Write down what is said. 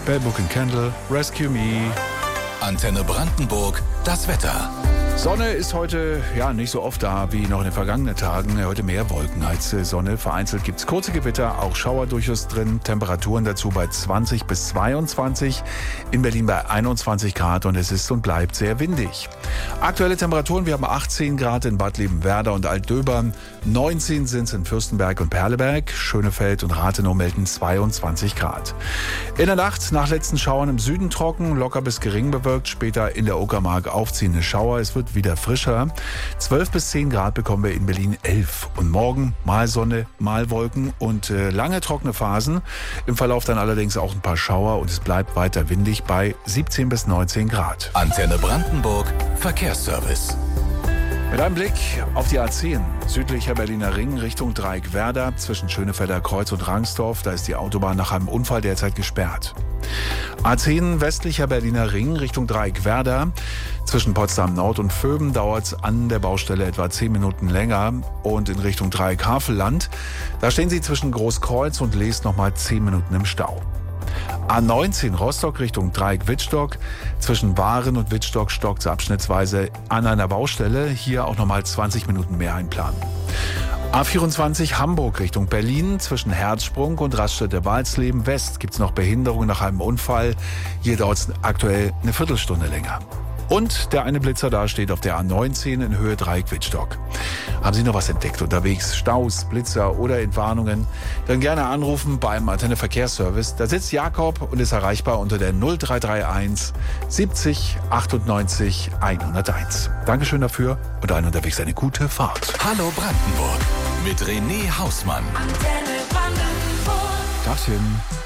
Bell Book and Candle, Rescue Me. Antenne Brandenburg, das Wetter. Sonne ist heute nicht so oft da wie noch in den vergangenen Tagen. Heute mehr Wolken als Sonne. Vereinzelt gibt es kurze Gewitter, auch Schauer durchaus drin. Temperaturen dazu bei 20 bis 22. In Berlin bei 21 Grad und es ist und bleibt sehr windig. Aktuelle Temperaturen, wir haben 18 Grad in Bad Liebenwerda und Altdöbern. 19 sind es in Fürstenberg und Perleberg. Schönefeld und Rathenow melden 22 Grad. In der Nacht nach letzten Schauern im Süden trocken, locker bis gering bewölkt. Später in der Uckermark aufziehende Schauer. Es wird wieder frischer. 12 bis 10 Grad bekommen wir in Berlin 11. Und morgen mal Sonne, mal Wolken und lange trockene Phasen. Im Verlauf dann allerdings auch ein paar Schauer und es bleibt weiter windig bei 17 bis 19 Grad. Antenne Brandenburg, Verkehrsservice. Mit einem Blick auf die A10, südlicher Berliner Ring Richtung Dreieckwerder zwischen Schönefelder Kreuz und Rangsdorf. Da ist die Autobahn nach einem Unfall derzeit gesperrt. A10 westlicher Berliner Ring Richtung Dreieckwerder. Zwischen Potsdam Nord und Vöben dauert es an der Baustelle etwa 10 Minuten länger. Und in Richtung Dreieck-Havelland, da stehen Sie zwischen Großkreuz und Lees nochmal 10 Minuten im Stau. A19 Rostock Richtung Dreieck-Wittstock. Zwischen Waren und Wittstock stockt es abschnittsweise an einer Baustelle. Hier auch nochmal 20 Minuten mehr einplanen. A24 Hamburg Richtung Berlin. Zwischen Herzsprung und Raststätte-Walsleben West gibt es noch Behinderung nach einem Unfall. Hier dauert es aktuell eine Viertelstunde länger. Und der eine Blitzer da steht auf der A19 in Höhe Dreieck-Wittstock. Haben Sie noch was entdeckt unterwegs? Staus, Blitzer oder Entwarnungen? Dann gerne anrufen beim Antenne Verkehrsservice. Da sitzt Jakob und ist erreichbar unter der 0331 70 98 101. Dankeschön dafür und allen unterwegs eine gute Fahrt. Hallo Brandenburg mit René Hausmann. Antenne Brandenburg. Tagchen.